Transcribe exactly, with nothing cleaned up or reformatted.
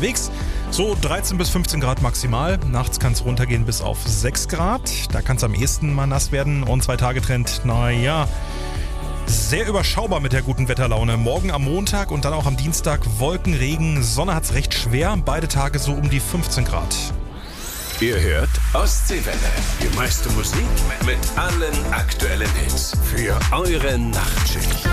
unterwegs. So dreizehn bis fünfzehn Grad maximal. Nachts kann es runtergehen bis auf sechs Grad. Da kann es am ehesten mal nass werden. Und Zwei-Tage-Trend, naja, sehr überschaubar mit der guten Wetterlaune. Morgen am Montag und dann auch am Dienstag Wolken, Regen. Sonne hat es recht schwer. Beide Tage so um die fünfzehn Grad. Ihr hört Ostseewelle. Die meiste Musik mit allen aktuellen Hits. Für eure Nachtschicht.